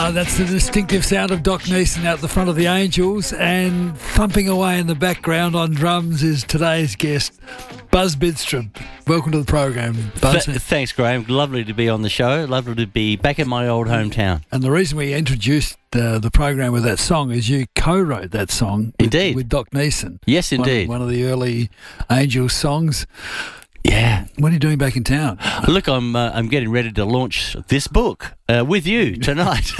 That's the distinctive sound of Doc Neeson out the front of the Angels, and thumping away in the background on drums is today's guest, Buzz Bidstrup. Welcome to the program, Buzz. Thanks, Graham. Lovely to be on the show. Lovely to be back in my old hometown. And the reason we introduced the program with that song is you co-wrote that song with Doc Neeson. Yes, indeed. One of the early Angels songs. Yeah. What are you doing back in town? Look, I'm getting ready to launch this book with you tonight.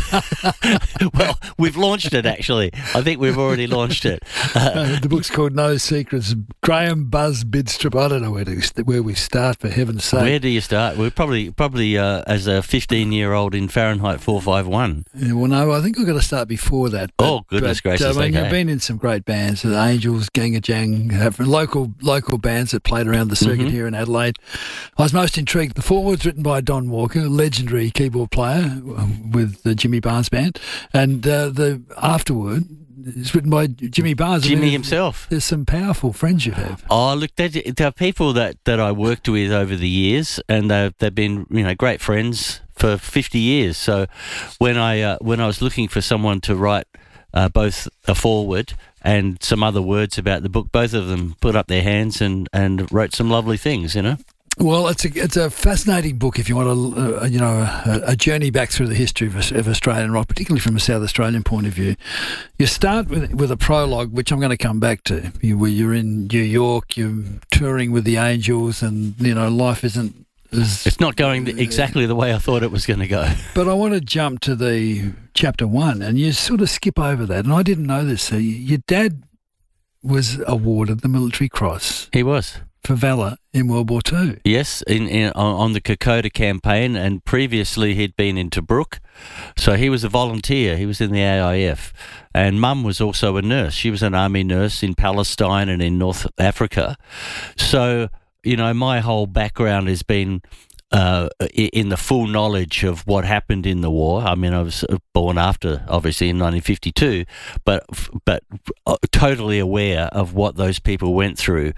Well, we've launched it, actually. I think we've already launched it. The book's called No Secrets. Graham Buzz Bidstrup. I don't know where we start, for heaven's sake. Where do you start? We're probably as a 15-year-old in Fahrenheit 451. Yeah, well, no, I think we've got to start before that. Goodness gracious. I mean, you've been in some great bands, the Angels, Gangajang, local bands that played around the circuit here in Adelaide. I was most intrigued. The foreword's written by Don Walker, legendary keyboard player with the Jimmy Barnes Band, and the afterword is written by Jimmy Barnes. Jimmy himself. There's some powerful friends you have. Oh, look, there are people that I worked with over the years, and they've been great friends for 50 years. So when I was looking for someone to write both a foreword and some other words about the book, both of them put up their hands and wrote some lovely things, Well, it's a fascinating book if you want a journey back through the history of Australian rock, particularly from a South Australian point of view. You start with a prologue, which I'm going to come back to, where you're in New York, you're touring with the Angels, and life isn't. It's not going exactly the way I thought it was going to go. But I want to jump to the chapter 1, and you sort of skip over that. And I didn't know this. So your dad was awarded the Military Cross. He was. For valour in World War II. Yes, on the Kokoda campaign, and previously he'd been in Tobruk. So he was a volunteer. He was in the AIF. And Mum was also a nurse. She was an army nurse in Palestine and in North Africa. So my whole background has been in the full knowledge of what happened in the war. I mean, I was born after, obviously, in 1952, but totally aware of what those people went through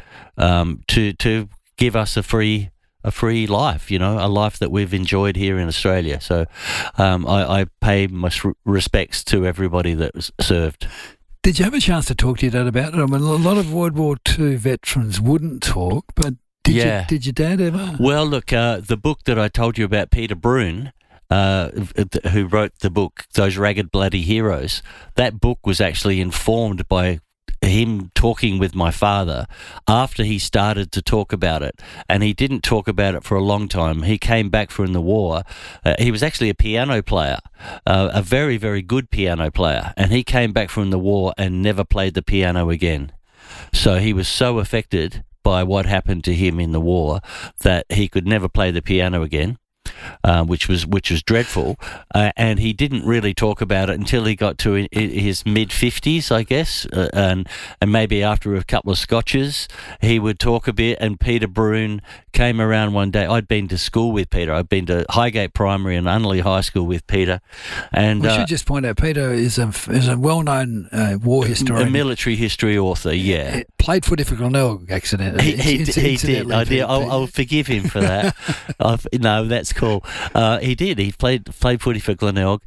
to give us a free life, a life that we've enjoyed here in Australia. So I pay my respects to everybody that was served. Did you have a chance to talk to your dad about it? I mean, a lot of World War II veterans wouldn't talk, but did your dad ever? Well, look, the book that I told you about, Peter Bruun, who wrote the book, Those Ragged Bloody Heroes, that book was actually informed by him talking with my father after he started to talk about it. And he didn't talk about it for a long time. He came back from the war. He was actually a piano player, a very, very good piano player. And he came back from the war and never played the piano again. So he was so affected by what happened to him in the war that he could never play the piano again, which was dreadful. And he didn't really talk about it until he got to his mid-50s, I guess, and maybe after a couple of scotches, he would talk a bit. And Peter Bruun came around one day. I'd been to school with Peter. I'd been to Highgate Primary and Unley High School with Peter. And we should just point out, Peter is a well-known war historian. A military history author, yeah. It played footy for Glenelg accidentally. He did. I'll forgive him for that. No, that's cool. He did. He played footy for Glenelg.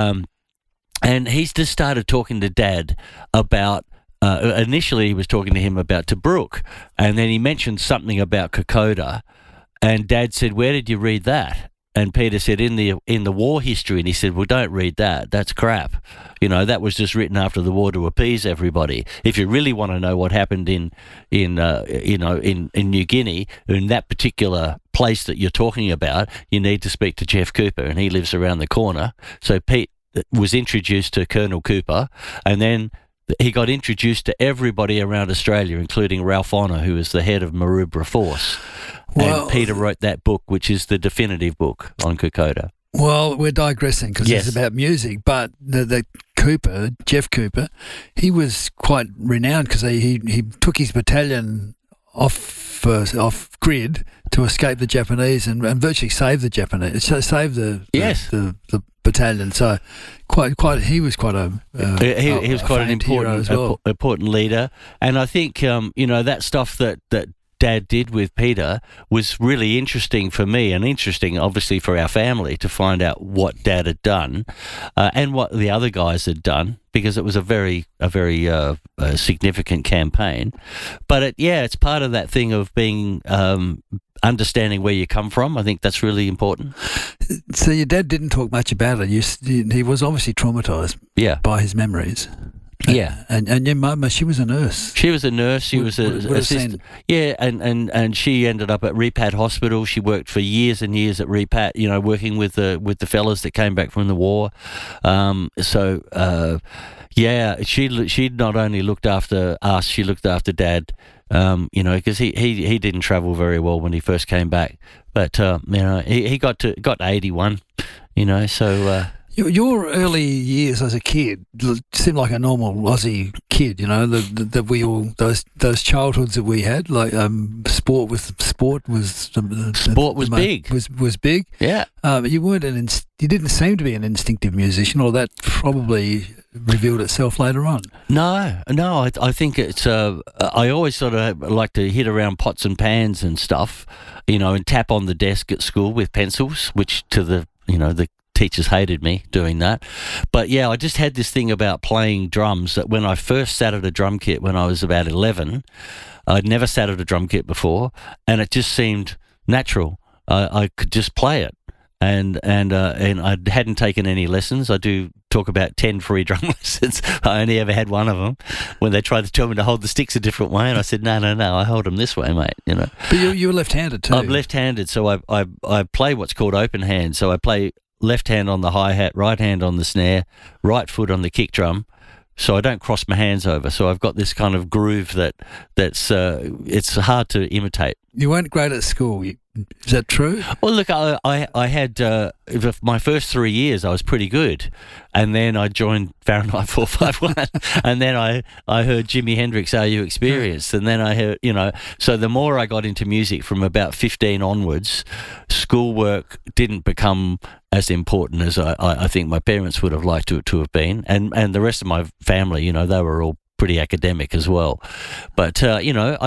And he's just started talking to Dad about, initially he was talking to him about Tobruk, and then he mentioned something about Kokoda, and Dad said, "Where did you read that?" And Peter said, in the war history, and he said, "Well, don't read that. That's crap. That was just written after the war to appease everybody. If you really want to know what happened in New Guinea, in that particular place that you're talking about, you need to speak to Jeff Cooper, and he lives around the corner." So Pete was introduced to Colonel Cooper, and then he got introduced to everybody around Australia, including Ralph Honour, who was the head of Maroubra Force. Well, and Peter wrote that book, which is the definitive book on Kokoda. Well, we're digressing because it's about music, but the Cooper, Jeff Cooper, he was quite renowned because he took his battalion off grid to escape the Japanese and virtually saved the Japanese, saved the battalion. So he was quite an important leader, and I think that stuff that Dad did with Peter was really interesting for me, and interesting, obviously, for our family to find out what Dad had done and what the other guys had done, because it was a very significant campaign. But it's part of that thing of being understanding where you come from. I think that's really important. So your dad didn't talk much about it. He was obviously traumatised by his memories. Yeah. And your mum, she was a nurse. She was a nurse. She was an assistant. Yeah, and she ended up at Repat Hospital. She worked for years and years at Repat, working with the fellas that came back from the war. She not only looked after us, she looked after Dad, because he didn't travel very well when he first came back. But, he got to 81, so... Your early years as a kid seemed like a normal Aussie kid, that we all those childhoods that we had, like sport was big. Was big. Yeah. You didn't seem to be an instinctive musician, or that probably revealed itself later on. No. I think it's. I always sort of like to hit around pots and pans and stuff, and tap on the desk at school with pencils, which to the teachers hated me doing that. But yeah, I just had this thing about playing drums that when I first sat at a drum kit when I was about 11, I'd never sat at a drum kit before, and it just seemed natural. I could just play it. And I hadn't taken any lessons. I do talk about 10 free drum lessons. I only ever had one of them when they tried to tell me to hold the sticks a different way, and I said, no, I hold them this way, mate. But you were left-handed too. I'm left-handed, so I play what's called open hand. So I play left hand on the hi-hat, right hand on the snare, right foot on the kick drum, so I don't cross my hands over. So I've got this kind of groove that's it's hard to imitate. You weren't great at school. Is that true? Well, look, I had my first 3 years I was pretty good, and then I joined Fahrenheit 451, and then I heard Jimi Hendrix, Are You Experienced? And then I heard, so the more I got into music from about 15 onwards, schoolwork didn't become as important as I think my parents would have liked it to have been, and the rest of my family, they were all pretty academic as well. But I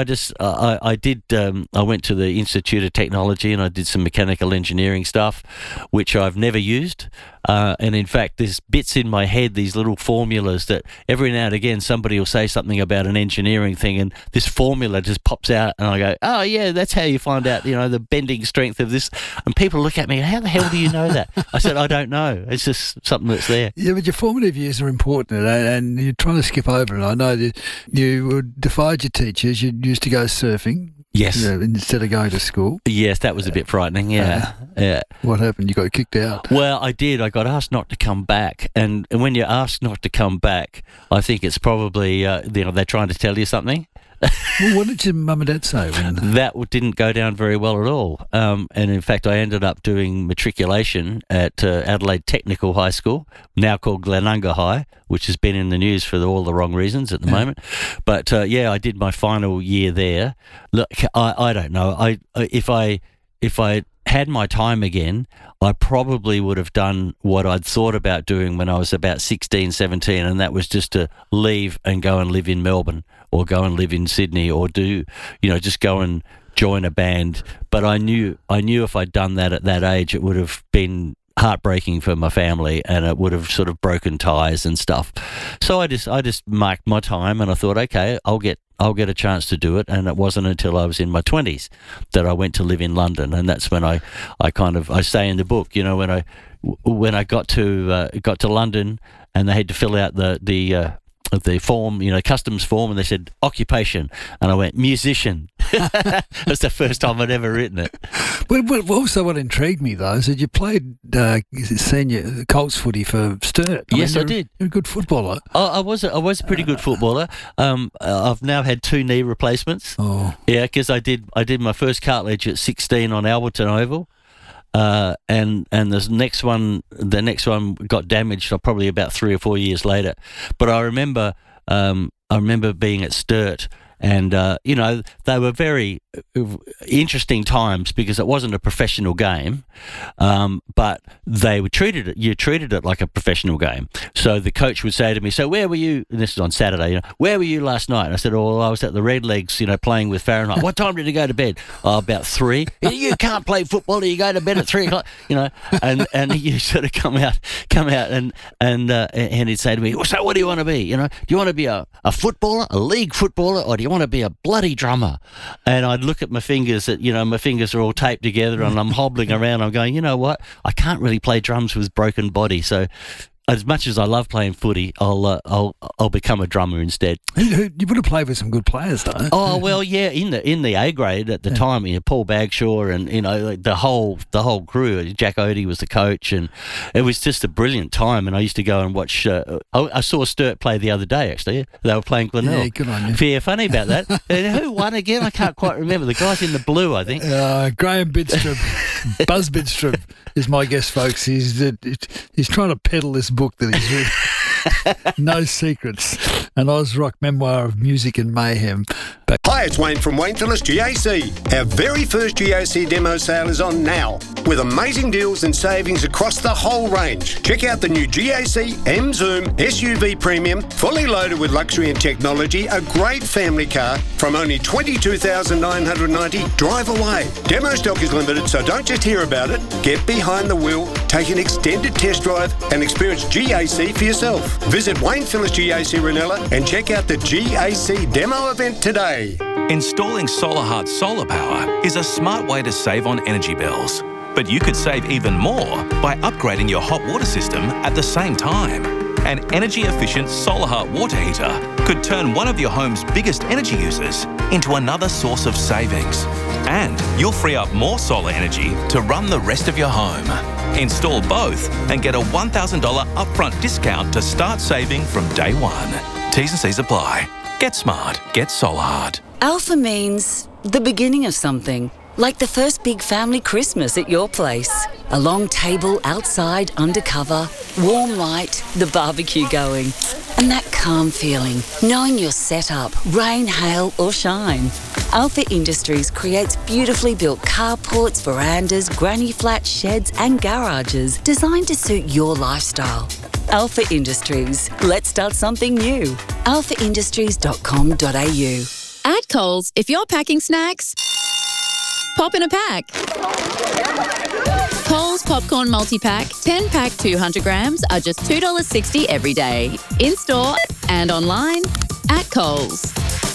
went to the Institute of Technology and I did some mechanical engineering stuff, which I've never used. And in fact, there's bits in my head, these little formulas that every now and again somebody will say something about an engineering thing, and this formula just pops out, and I go, oh yeah, that's how you find out, the bending strength of this. And people look at me, how the hell do you know that? I said, I don't know. It's just something that's there. Yeah, but your formative years are important, and you're trying to skip over it. I know that you defied your teachers. You used to go surfing. Yes. Instead of going to school. Yes, that was a bit frightening, yeah. Yeah. What happened? You got kicked out? Well, I did. I got asked not to come back. And when you're asked not to come back, I think it's probably, they're trying to tell you something. Well, what did your mum and dad say? That didn't go down very well at all. And in fact, I ended up doing matriculation at Adelaide Technical High School, now called Glenunga High, which has been in the news for all the wrong reasons at the moment. But I did my final year there. Look, I don't know. If I had my time again, I probably would have done what I'd thought about doing when I was about 16, 17, and that was just to leave and go and live in Melbourne or go and live in Sydney or just go and join a band. But I knew if I'd done that at that age, it would have been heartbreaking for my family, and it would have sort of broken ties and stuff. So I just marked my time, and I thought, okay, I'll get a chance to do it. And it wasn't until I was in my 20s that I went to live in London, and that's when I say in the book, when I got to London, and they had to fill out the form, customs form, and they said occupation, and I went musician. That's the first time I'd ever written it. But also, what intrigued me though is that you played senior Colts footy for Sturt. I did. You're a good footballer. I was a pretty good footballer. I've now had 2 knee replacements. Oh, yeah, because I did my first cartilage at 16 on Alberton Oval. And the next one got damaged probably about 3 or 4 years later. But I remember being at Sturt, And, they were very interesting times because it wasn't a professional game, but you treated it like a professional game. So the coach would say to me, so where were you, and this is on Saturday, where were you last night? And I said, well, I was at the Redlegs, playing with Fahrenheit. What time did you go to bed? Oh, about 3. You can't play football, you go to bed at 3 o'clock, and he sort of come out and he'd say to me, so what do you want to be? Do you want to be a footballer, a league footballer, or do you want to be a bloody drummer? And I'd look at my fingers my fingers are all taped together and I'm hobbling around. I'm going, you know what? I can't really play drums with broken body. So as much as I love playing footy, I'll become a drummer instead. You would have played with some good players, though. Oh well, yeah. In the A grade at the time, Paul Bagshaw and the whole crew. Jack Odie was the coach, and it was just a brilliant time. And I used to go and watch. I saw Sturt play the other day. Actually, they were playing Glenelg. Yeah, good on you. Yeah, funny about that. And who won again? I can't quite remember. The guys in the blue, I think. Graham Bidstrup, Buzz Bidstrup is my guest, folks. He's trying to peddle this book that he's written. No Secrets, an Oz rock memoir of music and mayhem. Hi, it's Wayne from Wayne Phillips GAC. Our very first GAC demo sale is on now, with amazing deals and savings across the whole range. Check out the new GAC M-Zoom SUV Premium, fully loaded with luxury and technology, a great family car from only $22,990. Drive away. Demo stock is limited, so don't just hear about it. Get behind the wheel, take an extended test drive, and experience GAC for yourself. Visit Wayne Phillips GAC Ranella and check out the GAC demo event today. Installing SolarHeart solar power is a smart way to save on energy bills. But you could save even more by upgrading your hot water system at the same time. An energy-efficient SolarHeart water heater could turn one of your home's biggest energy users into another source of savings. And you'll free up more solar energy to run the rest of your home. Install both and get a $1,000 upfront discount to start saving from day one. T's and C's apply. Get smart. Get SolarHeart. Alpha means the beginning of something. Like the first big family Christmas at your place. A long table outside under cover, warm light, the barbecue going. And that calm feeling, knowing you're set up, rain, hail or shine. Alpha Industries creates beautifully built carports, verandas, granny flats, sheds and garages designed to suit your lifestyle. Alpha Industries. Let's start something new. alphaindustries.com.au. At Coles, if you're packing snacks, pop in a pack. Coles Popcorn Multi-Pack, 10-pack 200 grams are just $2.60 every day. In-store and online at Coles.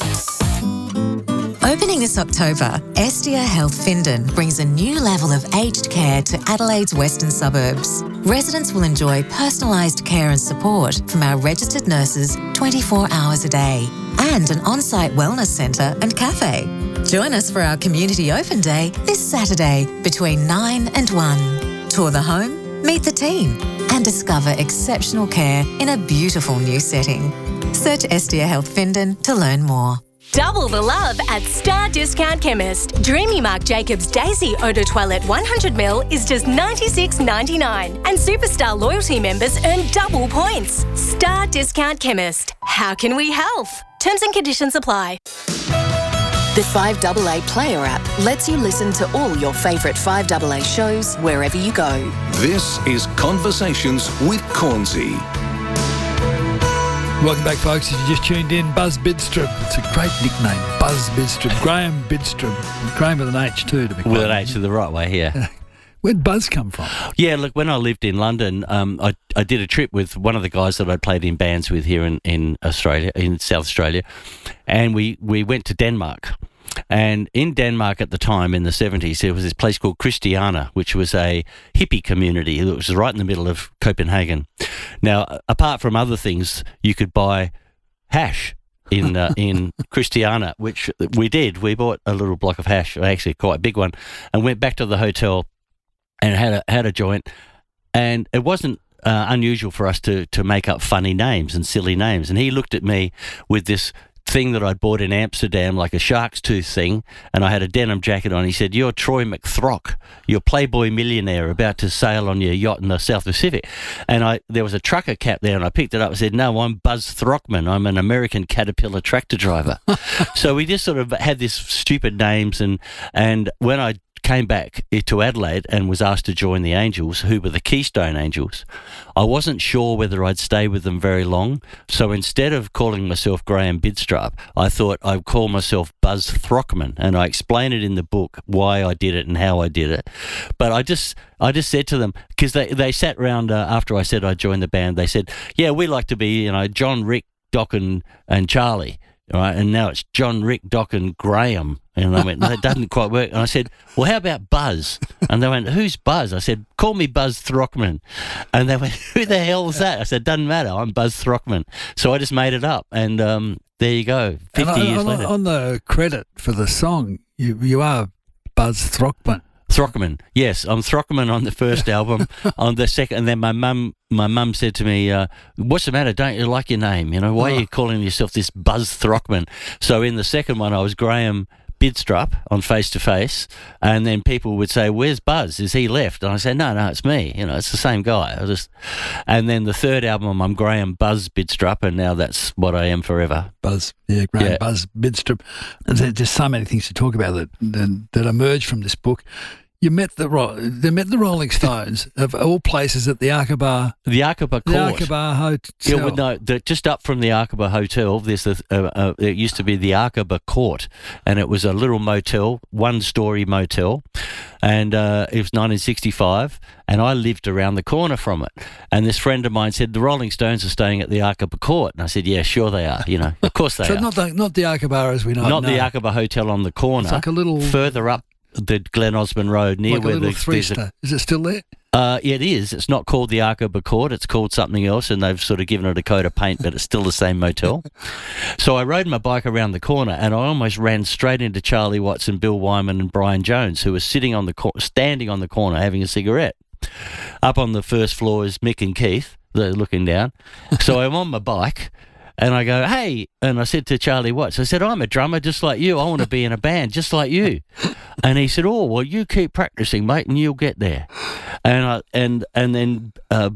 Opening this October, Estia Health Findon brings a new level of aged care to Adelaide's western suburbs. Residents will enjoy personalised care and support from our registered nurses 24 hours a day and an on-site wellness centre and cafe. Join us for our Community Open Day this Saturday between 9 and 1. Tour the home, meet the team and discover exceptional care in a beautiful new setting. Search Estia Health Findon to learn more. Double the love at Star Discount Chemist. Dreamy Marc Jacobs Daisy Eau de Toilette 100ml is just $96.99. And Superstar loyalty members earn double points. Star Discount Chemist. How can we help? Terms and conditions apply. The 5AA Player app lets you listen to all your favourite 5AA shows wherever you go. This is Conversations with Cornsey. Welcome back, folks. If you just tuned in, Buzz Bidstrup. It's a great nickname, Buzz Bidstrup. Graham Bidstrup. Graham with an H too, to be clear. With an H the right way, yeah. Where'd Buzz come from? Yeah, look, when I lived in London, I did a trip with one of the guys that I played in bands with here in Australia, in South Australia, and we went to Denmark. And in Denmark at the time, in the 70s, there was this place called Christiania, which was a hippie community. It was right in the middle of Copenhagen. Now, apart from other things, you could buy hash in Christiania, which we did. We bought a little block of hash, actually quite a big one, and went back to the hotel and had a joint. And it wasn't unusual for us to make up funny names and silly names. And he looked at me with this thing that I'd bought in Amsterdam, like a shark's tooth thing, and I had a denim jacket on. He said, "You're Troy McThrock. You're Playboy millionaire about to sail on your yacht in the South Pacific." And there was a trucker cap there, and I picked it up and said, "No, I'm Buzz Throckman. I'm an American Caterpillar tractor driver." So we just sort of had this stupid names, and when I came back to Adelaide and was asked to join the Angels, who were the Keystone Angels, I wasn't sure whether I'd stay with them very long. So instead of calling myself Graham Bidstrup, I thought I'd call myself Buzz Throckman, and I explain it in the book why I did it and how I did it. But I just said to them, because they sat round after I said I joined the band, they said, "Yeah, we like to be, John, Rick, Doc and Charlie." All right, and now it's John, Rick, Doc and Graham. And I went, "No, that doesn't quite work." And I said, "Well, how about Buzz?" And they went, "Who's Buzz?" I said, "Call me Buzz Throckman." And they went, "Who the hell's that?" I said, "Doesn't matter, I'm Buzz Throckman." So I just made it up, and there you go, 50 years later. On the credit for the song, you are Buzz Throckman. Throckman, yes, I'm Throckman on the first album. On the second, and then my mum said to me, "What's the matter? Don't you like your name? Why are you calling yourself this Buzz Throckman?" So in the second one, I was Graham Bidstrup on Face to Face, and then people would say, "Where's Buzz? Is he left?" And I said, No, it's me. It's the same guy. And then the third album, I'm Graham Buzz Bidstrup, and now that's what I am forever. Buzz, Graham Buzz Bidstrup. And there's just so many things to talk about that emerge from this book. They met the Rolling Stones of all places at the Aqaba. The Aqaba Court. The Aqaba Hotel. Yeah, just up from the Aqaba Hotel, there's it used to be the Aqaba Court, and it was a little motel, one-story motel, and it was 1965, and I lived around the corner from it. And this friend of mine said, "The Rolling Stones are staying at the Aqaba Court," and I said, "Yeah, sure they are. Of course they are." So not the Aqaba as we know. Not the Aqaba Hotel on the corner. It's like a little further up the Glen Osmond Road, near like where a three-star. Is it still there? Yeah, it is. It's not called the Aqaba Court. It's called something else, and they've sort of given it a coat of paint, but it's still the same motel. So I rode my bike around the corner, and I almost ran straight into Charlie Watts and Bill Wyman and Brian Jones, who were standing on the corner having a cigarette. Up on the first floor is Mick and Keith. They're looking down. So I'm on my bike, and I go, "Hey," and I said to Charlie Watts, I said, "I'm a drummer just like you. I want to be in a band just like you." And he said, "Oh, well, you keep practicing, mate, and you'll get there." And then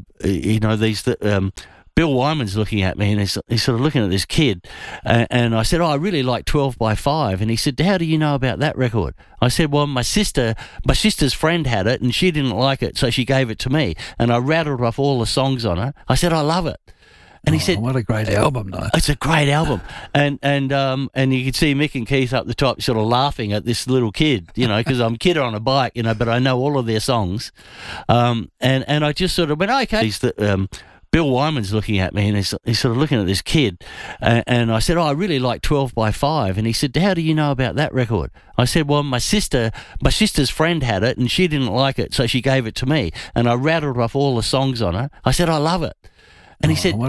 Bill Wyman's looking at me, and he's sort of looking at this kid, and I said, "Oh, I really like 12 by 5, and he said, "How do you know about that record?" I said, "Well, my sister's friend had it, and she didn't like it, so she gave it to me, and I rattled off all the songs on it. I said, I love it." And he said, "What a great album, though!" It's a great album, and you could see Mick and Keith up the top, sort of laughing at this little kid, because I'm a kid on a bike, but I know all of their songs, and I just sort of went, "Okay." Bill Wyman's looking at me, and he's sort of looking at this kid, and I said, "Oh, I really like 12 by 5, and he said, "How do you know about that record?" I said, "Well, my sister's friend had it, and she didn't like it, so she gave it to me, and I rattled off all the songs on it. I said, I love it." And he said,